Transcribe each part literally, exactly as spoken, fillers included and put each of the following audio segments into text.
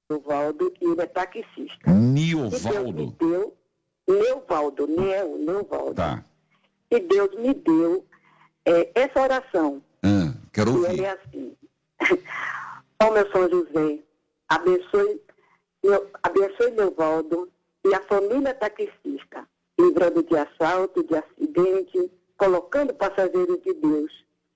Niovaldo, e ele é taxista. Niovaldo? E Deus me deu, Neuvaldo, Neo, Neuvaldo. Tá. E Deus me deu é, essa oração. Ah, quero ouvir. E ele é assim. Ó meu São José, abençoe, meu, abençoe Neuvaldo e a família taxista, livrando de assalto, de acidente, colocando passageiros de Deus.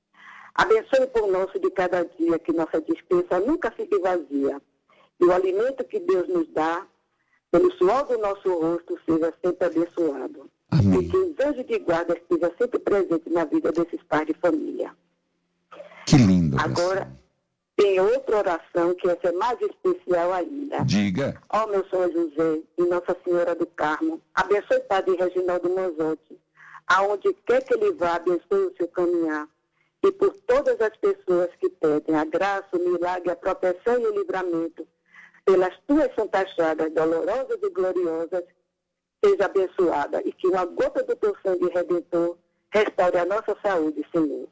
Abençoe por nosso de cada dia, que nossa despensa nunca fique vazia. E o alimento que Deus nos dá, pelo suor do nosso rosto, seja sempre abençoado. Amém. E que os anjos de guarda estejam sempre presentes na vida desses pais de família. Que lindo. Agora, tem outra oração que essa é mais especial ainda. Diga. Ó meu São José e Nossa Senhora do Carmo, abençoe o Padre Reginaldo Manzotti, aonde quer que ele vá, abençoe o seu caminhar. E por todas as pessoas que pedem a graça, o milagre, a proteção e o livramento, pelas tuas santas chagas dolorosas e gloriosas, seja abençoada e que uma gota do teu sangue redentor restaure a nossa saúde, Senhor.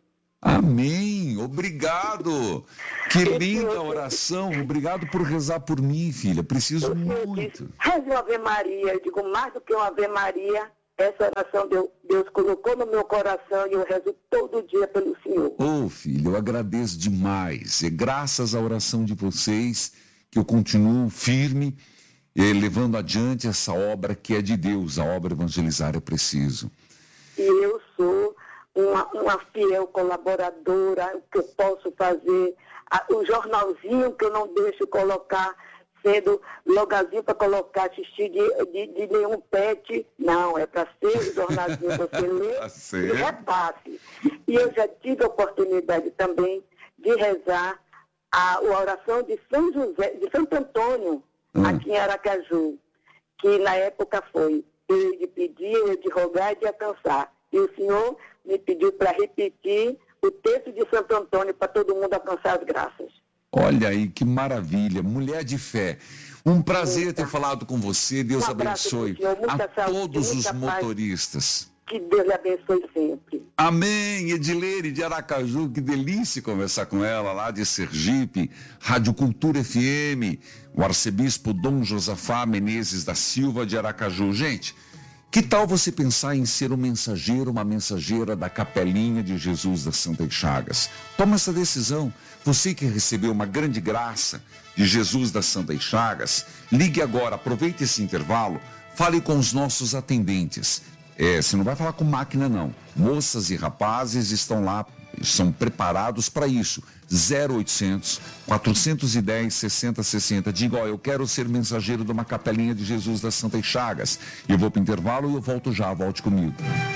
Amém, obrigado. Que linda oração, obrigado por rezar por mim, filha, preciso muito. Reze uma Ave Maria, eu digo mais do que uma Ave Maria, essa oração Deus, Deus colocou no meu coração e eu rezo todo dia pelo Senhor. Ô oh, filho, eu agradeço demais, é graças à oração de vocês que eu continuo firme, eh, levando adiante essa obra que é de Deus, a obra Evangelizar é Preciso. E eu sou uma, uma fiel colaboradora, o que eu posso fazer, a, o jornalzinho que eu não deixo colocar, sendo logazinho para colocar xixi de, de, de nenhum pet, não, é para ser o jornalzinho você lê e repasse. E eu já tive a oportunidade também de rezar a, a oração de São José, de Santo Antônio, hum. aqui em Aracaju, que na época foi eu de pedir, eu de rogar e de alcançar. E o Senhor me pediu para repetir o texto de Santo Antônio para todo mundo alcançar as graças. Olha aí, que maravilha, mulher de fé. Um prazer Eita. ter falado com você, Deus um abençoe Senhor, a saúde, todos os motoristas. Paz. Que Deus lhe abençoe sempre. Amém, Edileire de Aracaju, que delícia conversar com ela lá de Sergipe, Rádio Cultura F M, o arcebispo Dom Josafá Menezes da Silva de Aracaju. Gente, que tal você pensar em ser um mensageiro, uma mensageira da Capelinha de Jesus das Santas Chagas? Toma essa decisão. Você que recebeu uma grande graça de Jesus das Santas Chagas, ligue agora, aproveite esse intervalo, fale com os nossos atendentes. É, você não vai falar com máquina, não. Moças e rapazes estão lá, são preparados para isso. zero oitocentos, quatrocentos e dez, sessenta sessenta. Diga, ó, eu quero ser mensageiro de uma Capelinha de Jesus das Santas Chagas. Eu vou para o intervalo e eu volto já, volte comigo.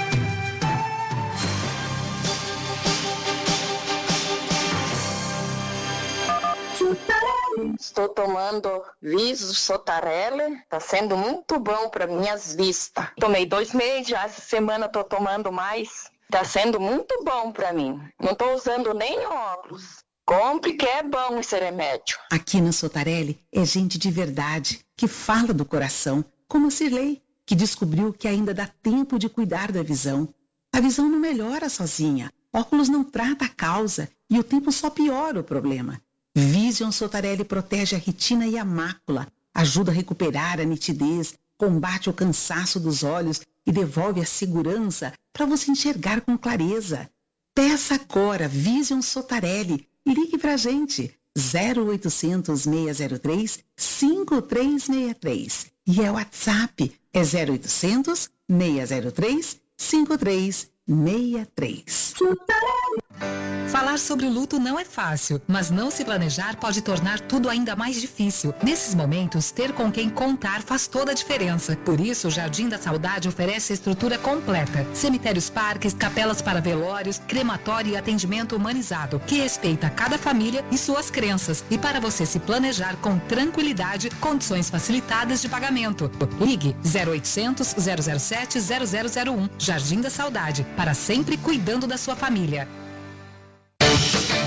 Estou tomando Viso Sotarelle, está sendo muito bom para minhas vistas. Tomei dois meses, já essa semana estou tomando mais. Está sendo muito bom para mim. Não estou usando nem óculos. Compre que é bom esse remédio. Aqui na Sotarelle é gente de verdade, que fala do coração, como a Cirlei, que descobriu que ainda dá tempo de cuidar da visão. A visão não melhora sozinha. Óculos não trata a causa e o tempo só piora o problema. Vision Sotarelle protege a retina e a mácula, ajuda a recuperar a nitidez, combate o cansaço dos olhos e devolve a segurança para você enxergar com clareza. Peça agora Vision Sotarelle e ligue para a gente zero oitocentos, seis zero três, cinco três seis três e é o WhatsApp, é zero oitocentos, seis zero três, cinco três seis três. Falar sobre o luto não é fácil, mas não se planejar pode tornar tudo ainda mais difícil. Nesses momentos, ter com quem contar faz toda a diferença. Por isso, o Jardim da Saudade oferece a estrutura completa. Cemitérios, parques, capelas para velórios, crematório e atendimento humanizado, que respeita cada família e suas crenças. E para você se planejar com tranquilidade, condições facilitadas de pagamento. Ligue zero oitocentos, zero zero sete, zero zero zero um. Jardim da Saudade, para sempre cuidando da sua família.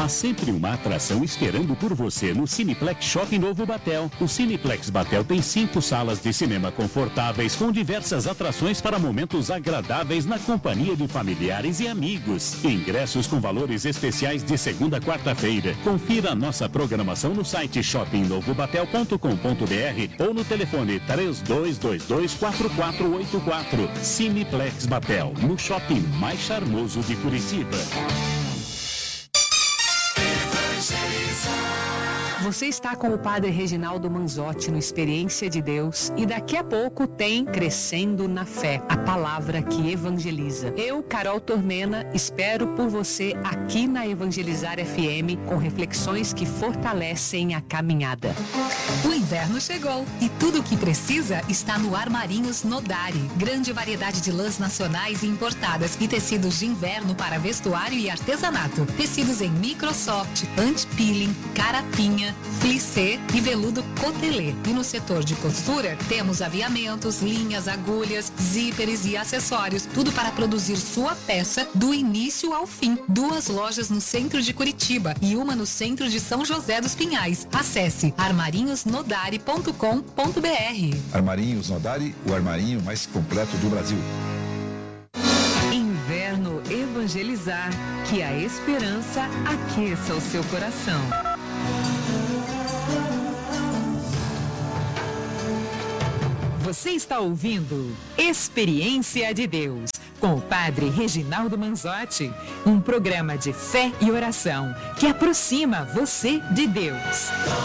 Há sempre uma atração esperando por você no Cineplex Shopping Novo Batel. O Cineplex Batel tem cinco salas de cinema confortáveis com diversas atrações para momentos agradáveis na companhia de familiares e amigos. Ingressos com valores especiais de segunda a quarta-feira. Confira a nossa programação no site shopping novo batel ponto com ponto br ou no telefone três dois dois dois, quatro quatro oito quatro. Cineplex Batel, no shopping mais charmoso de Curitiba. Você está com o Padre Reginaldo Manzotti no Experiência de Deus e daqui a pouco tem Crescendo na Fé, a palavra que evangeliza. Eu, Carol Tormena, espero por você aqui na Evangelizar F M com reflexões que fortalecem a caminhada. O inverno chegou e tudo o que precisa está no Armarinhos Nodari. Grande variedade de lãs nacionais e importadas e tecidos de inverno para vestuário e artesanato. Tecidos em microsoft, anti-peeling, carapinha, flissé e veludo cotelê. E no setor de costura, temos aviamentos, linhas, agulhas, zíperes e acessórios. Tudo para produzir sua peça do início ao fim. Duas lojas no centro de Curitiba e uma no centro de São José dos Pinhais. Acesse armarinhos nodari ponto com ponto br. Armarinhos Nodari, o armarinho mais completo do Brasil. Inverno Evangelizar, que a esperança aqueça o seu coração. Você está ouvindo Experiência de Deus, com o Padre Reginaldo Manzotti, um programa de fé e oração que aproxima você de Deus.